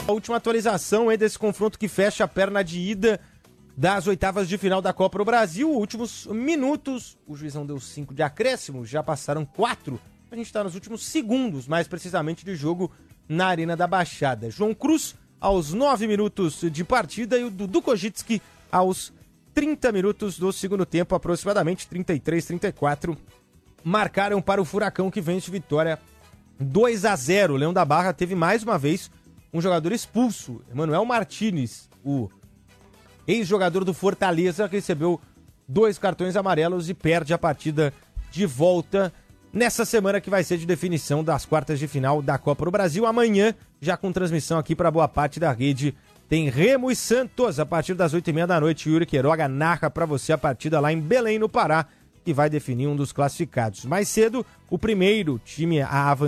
A última atualização aí desse confronto que fecha a perna de ida das oitavas de final da Copa do Brasil. Últimos minutos, o juizão deu 5 de acréscimo, já passaram 4. A gente está nos últimos segundos, mais precisamente, de jogo na Arena da Baixada. João Cruz aos 9 minutos de partida e o Dudu Kojitski aos 30 minutos do segundo tempo, aproximadamente 33, 34, marcaram para o Furacão, que vence Vitória 2-0. O Leão da Barra teve mais uma vez um jogador expulso, Emanuel Martínez, o ex-jogador do Fortaleza, que recebeu 2 cartões amarelos e perde a partida de volta nessa semana que vai ser de definição das quartas de final da Copa do Brasil. Amanhã, já com transmissão aqui para boa parte da rede, tem Remo e Santos a partir das 8h30 da noite. Yuri Queiroga narra para você a partida lá em Belém, no Pará, que vai definir um dos classificados. Mais cedo, o primeiro time a avançar